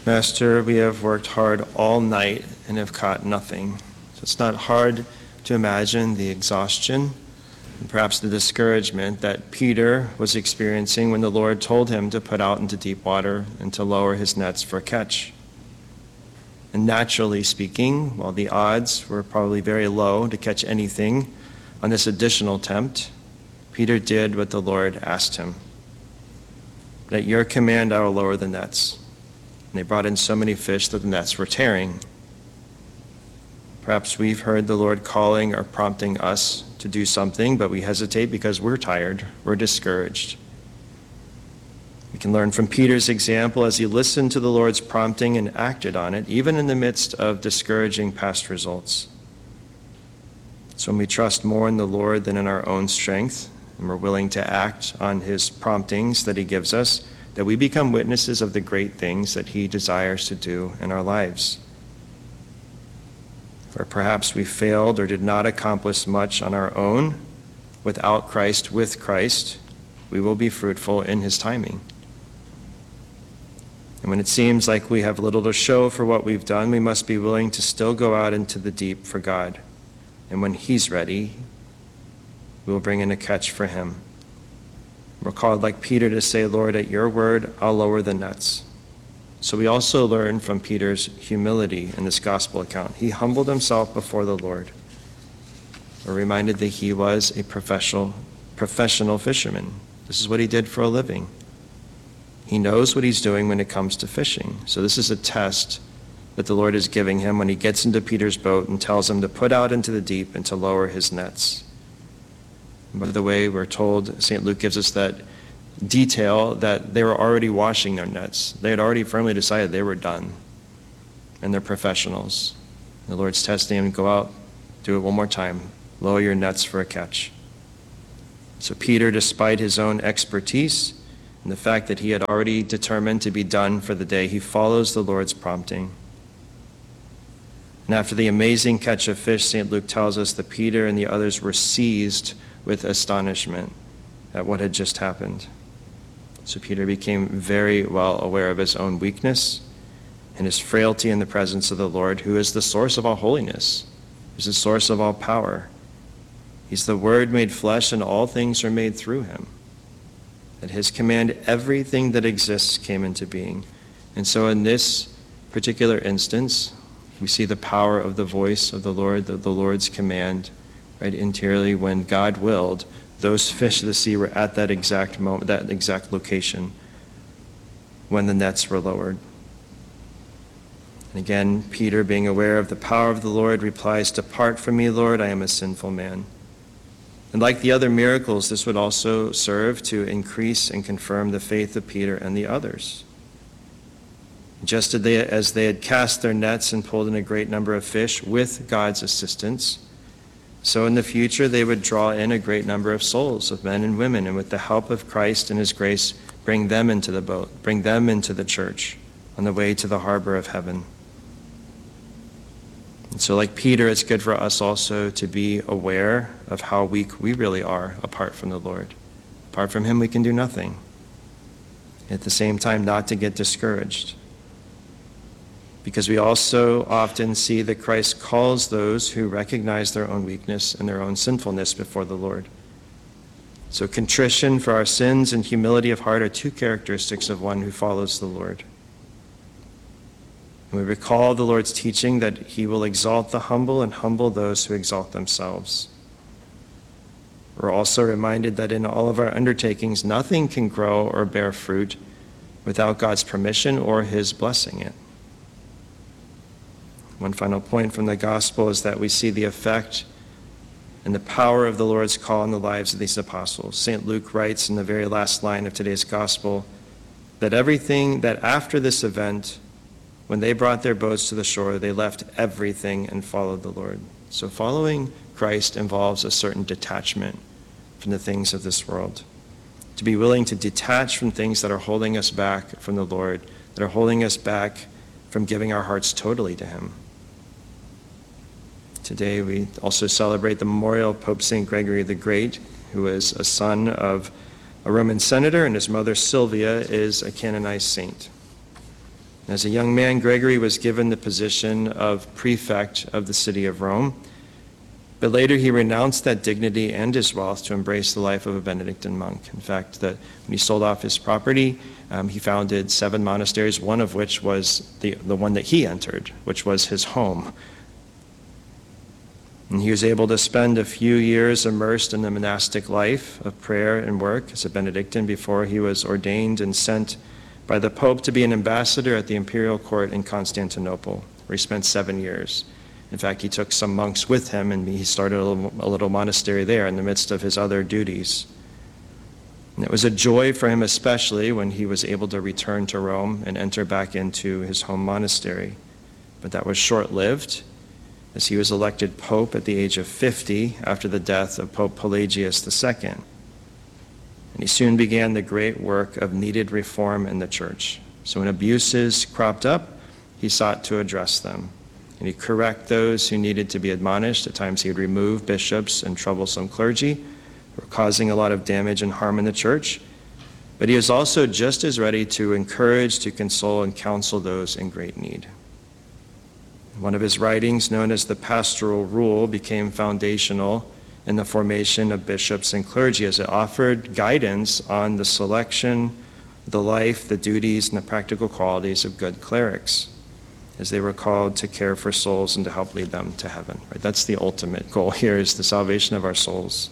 Master, we have worked hard all night and have caught nothing. So it's not hard to imagine the exhaustion and perhaps the discouragement that Peter was experiencing when the Lord told him to put out into deep water and to lower his nets for a catch. And naturally speaking, while the odds were probably very low to catch anything on this additional attempt, Peter did what the Lord asked him. At your command, I will lower the nets. And they brought in so many fish that the nets were tearing. Perhaps we've heard the Lord calling or prompting us to do something, but we hesitate because we're tired, we're discouraged. We can learn from Peter's example as he listened to the Lord's prompting and acted on it, even in the midst of discouraging past results. So when we trust more in the Lord than in our own strength, and we're willing to act on his promptings that he gives us, that we become witnesses of the great things that he desires to do in our lives. Or perhaps we failed or did not accomplish much on our own. Without Christ, with Christ, we will be fruitful in his timing. And when it seems like we have little to show for what we've done, we must be willing to still go out into the deep for God. And when he's ready, we will bring in a catch for him. We're called, like Peter, to say, Lord, at your word, I'll lower the nets. So we also learn from Peter's humility in this gospel account. He humbled himself before the Lord. We're reminded that he was a professional fisherman. This is what he did for a living. He knows what he's doing when it comes to fishing. So this is a test that the Lord is giving him when he gets into Peter's boat and tells him to put out into the deep and to lower his nets. By the way, we're told, St. Luke gives us that detail that they were already washing their nets. They had already firmly decided they were done. And they're professionals. The Lord's testing them, go out, do it one more time. Lower your nets for a catch. So Peter, despite his own expertise and the fact that he had already determined to be done for the day, he follows the Lord's prompting. And after the amazing catch of fish, St. Luke tells us that Peter and the others were seized with astonishment at what had just happened. So Peter became very well aware of his own weakness and his frailty in the presence of the Lord, who is the source of all holiness, who is the source of all power. He's the Word made flesh, and all things are made through him. At his command, everything that exists came into being. And so in this particular instance, we see the power of the voice of the Lord, the Lord's command, right interiorly. When God willed, those fish of the sea were at that exact moment, that exact location, when the nets were lowered. And again, Peter, being aware of the power of the Lord, replies, "Depart from me, Lord, I am a sinful man." And like the other miracles, this would also serve to increase and confirm the faith of Peter and the others. Just as they had cast their nets and pulled in a great number of fish with God's assistance, so in the future they would draw in a great number of souls, of men and women, and with the help of Christ and his grace, bring them into the boat, bring them into the church on the way to the harbor of heaven. And so like Peter, it's good for us also to be aware of how weak we really are apart from the Lord. Apart from him, we can do nothing. At the same time, not to get discouraged. Because we also often see that Christ calls those who recognize their own weakness and their own sinfulness before the Lord. So contrition for our sins and humility of heart are two characteristics of one who follows the Lord. And we recall the Lord's teaching that he will exalt the humble and humble those who exalt themselves. We're also reminded that in all of our undertakings, nothing can grow or bear fruit without God's permission or his blessing it. One final point from the gospel is that we see the effect and the power of the Lord's call in the lives of these apostles. St. Luke writes in the very last line of today's gospel that after this event, when they brought their boats to the shore, they left everything and followed the Lord. So following Christ involves a certain detachment from the things of this world. To be willing to detach from things that are holding us back from the Lord, that are holding us back from giving our hearts totally to him. Today we also celebrate the memorial of Pope St. Gregory the Great, who was a son of a Roman senator, and his mother Sylvia is a canonized saint. As a young man, Gregory was given the position of prefect of the city of Rome, but later he renounced that dignity and his wealth to embrace the life of a Benedictine monk. In fact, that when he sold off his property, he founded 7 monasteries, one of which was the one that he entered, which was his home. And he was able to spend a few years immersed in the monastic life of prayer and work as a Benedictine before he was ordained and sent by the Pope to be an ambassador at the imperial court in Constantinople, where he spent 7 years. In fact, he took some monks with him, and he started a little monastery there in the midst of his other duties. And it was a joy for him, especially when he was able to return to Rome and enter back into his home monastery. But that was short-lived, as he was elected Pope at the age of 50 after the death of Pope Pelagius II. And he soon began the great work of needed reform in the church. So when abuses cropped up, he sought to address them. And he'd correct those who needed to be admonished. At times he would remove bishops and troublesome clergy who were causing a lot of damage and harm in the church. But he was also just as ready to encourage, to console, and counsel those in great need. One of his writings, known as the Pastoral Rule, became foundational in the formation of bishops and clergy, as it offered guidance on the selection, the life, the duties, and the practical qualities of good clerics, as they were called to care for souls and to help lead them to heaven. Right? That's the ultimate goal here, is the salvation of our souls.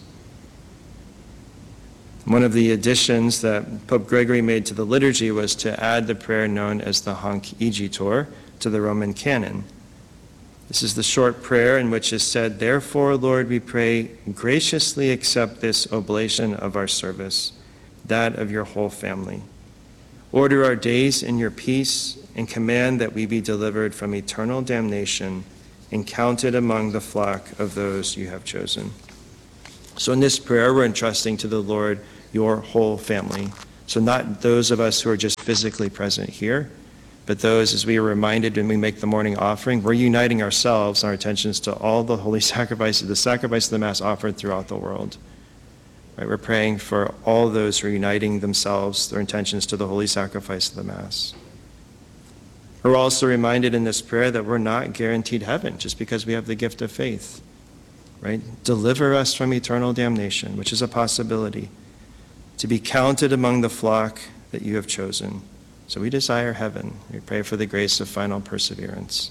One of the additions that Pope Gregory made to the liturgy was to add the prayer known as the Hanc Igitur to the Roman canon. This is the short prayer in which is said, "Therefore, Lord, we pray, graciously accept this oblation of our service, that of your whole family. Order our days in your peace, and command that we be delivered from eternal damnation and counted among the flock of those you have chosen." So in this prayer, we're entrusting to the Lord your whole family. So not those of us who are just physically present here, but those, as we are reminded when we make the morning offering, we're uniting ourselves, our attentions to all the holy sacrifices, the sacrifice of the Mass offered throughout the world. Right? We're praying for all those who are uniting themselves, their intentions to the holy sacrifice of the Mass. We're also reminded in this prayer that we're not guaranteed heaven just because we have the gift of faith. Right? Deliver us from eternal damnation, which is a possibility, to be counted among the flock that you have chosen. So we desire heaven. We pray for the grace of final perseverance.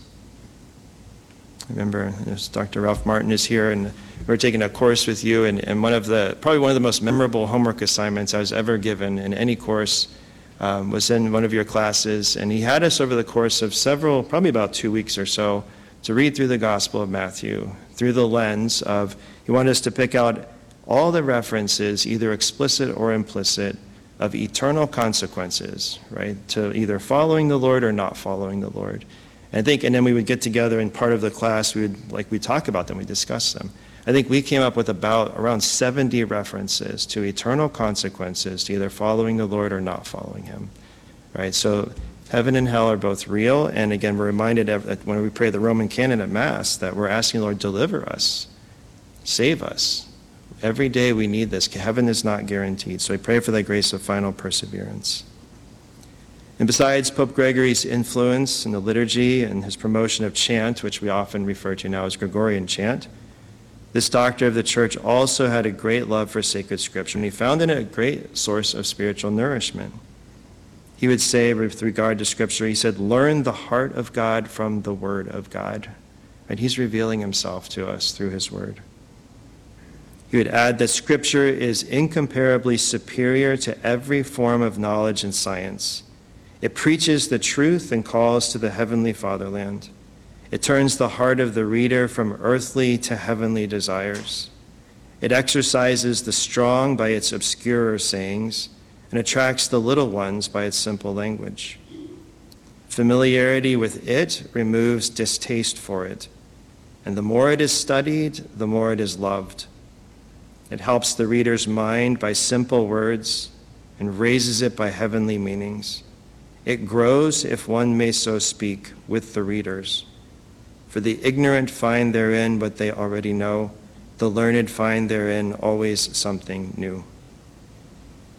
Remember, Dr. Ralph Martin is here, and we're taking a course with you, and probably one of the most memorable homework assignments I was ever given in any course was in one of your classes, and he had us over the course of probably about 2 weeks or so, to read through the Gospel of Matthew through the lens of, he wanted us to pick out all the references, either explicit or implicit, of eternal consequences, right, to either following the Lord or not following the Lord. And then we would get together in part of the class, we talk about them, we discuss them. I think we came up with around 70 references to eternal consequences to either following the Lord or not following him, right? So heaven and hell are both real, and again, we're reminded when we pray the Roman canon at Mass that we're asking the Lord, deliver us, save us. Every day we need this. Heaven is not guaranteed, so we pray for that grace of final perseverance. And besides Pope Gregory's influence in the liturgy and his promotion of chant, which we often refer to now as Gregorian chant, this doctor of the Church also had a great love for sacred scripture, and he found in it a great source of spiritual nourishment. He would say, with regard to scripture, he said, "Learn the heart of God from the word of God." Right? He's revealing himself to us through his word. He would add that scripture is incomparably superior to every form of knowledge and science. It preaches the truth and calls to the heavenly fatherland. It turns the heart of the reader from earthly to heavenly desires. It exercises the strong by its obscurer sayings and attracts the little ones by its simple language. Familiarity with it removes distaste for it, and the more it is studied, the more it is loved. It helps the reader's mind by simple words and raises it by heavenly meanings. It grows, if one may so speak, with the readers. For the ignorant find therein what they already know. The learned find therein always something new.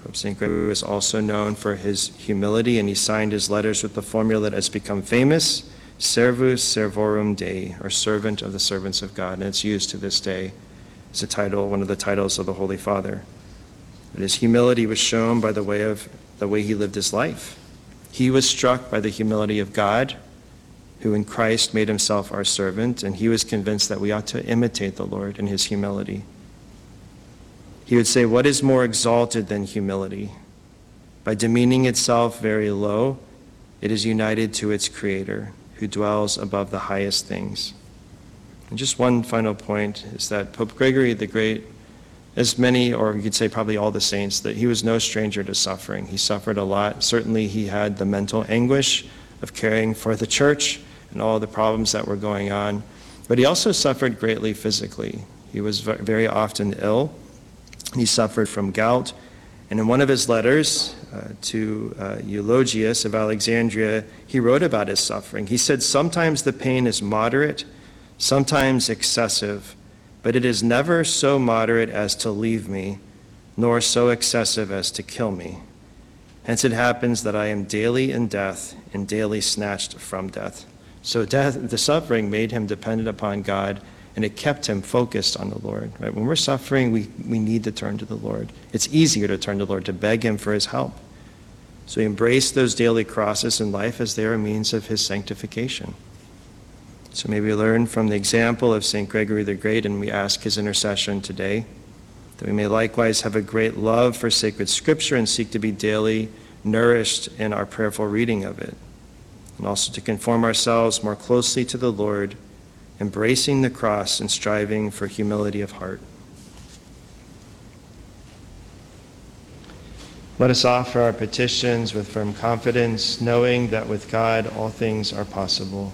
Pope St. Gregory was also known for his humility, and he signed his letters with the formula that has become famous, Servus Servorum Dei, or servant of the servants of God, and it's used to this day as a title, one of the titles of the Holy Father. But his humility was shown by the way he lived his life. He was struck by the humility of God, who in Christ made himself our servant, and he was convinced that we ought to imitate the Lord in his humility. He would say, what is more exalted than humility? By demeaning itself very low, it is united to its Creator, who dwells above the highest things. And just one final point is that Pope Gregory the Great, as many, or you could say probably all the saints, that he was no stranger to suffering. He suffered a lot. Certainly he had the mental anguish of caring for the church and all the problems that were going on. But he also suffered greatly physically. He was very often ill. He suffered from gout. And in one of his letters to Eulogius of Alexandria, he wrote about his suffering. He said, sometimes the pain is moderate, sometimes excessive, but it is never so moderate as to leave me, nor so excessive as to kill me. Hence it happens that I am daily in death and daily snatched from death. So the suffering made him dependent upon God, and it kept him focused on the Lord. Right? When we're suffering, we need to turn to the Lord. It's easier to turn to the Lord, to beg him for his help. So he embraced those daily crosses in life as they are a means of his sanctification. So may we learn from the example of St. Gregory the Great, and we ask his intercession today, that we may likewise have a great love for sacred Scripture and seek to be daily nourished in our prayerful reading of it, and also to conform ourselves more closely to the Lord, embracing the cross and striving for humility of heart. Let us offer our petitions with firm confidence, knowing that with God all things are possible.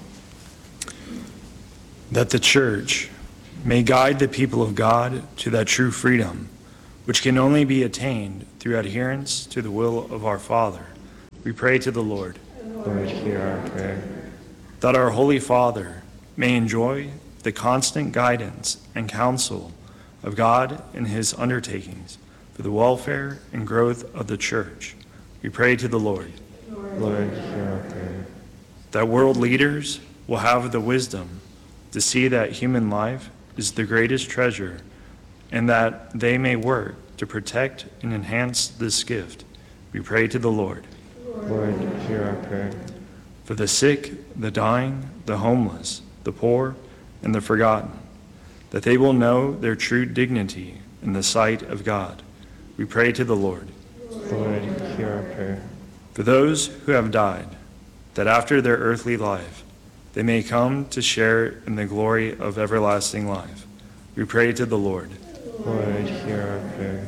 That the Church may guide the people of God to that true freedom, which can only be attained through adherence to the will of our Father. We pray to the Lord. Lord, hear our prayer. That our Holy Father may enjoy the constant guidance and counsel of God in his undertakings for the welfare and growth of the Church. We pray to the Lord. Lord, hear our prayer. That world leaders will have the wisdom to see that human life is the greatest treasure, and that they may work to protect and enhance this gift. We pray to the Lord. Lord, hear our prayer. For the sick, the dying, the homeless, the poor, and the forgotten, that they will know their true dignity in the sight of God. We pray to the Lord. Lord, hear our prayer. For those who have died, that after their earthly life, they may come to share in the glory of everlasting life. We pray to the Lord. Lord, hear our prayer.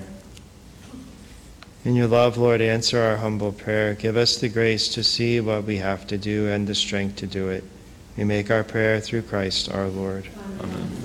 In your love, Lord, answer our humble prayer. Give us the grace to see what we have to do and the strength to do it. We make our prayer through Christ our Lord. Amen.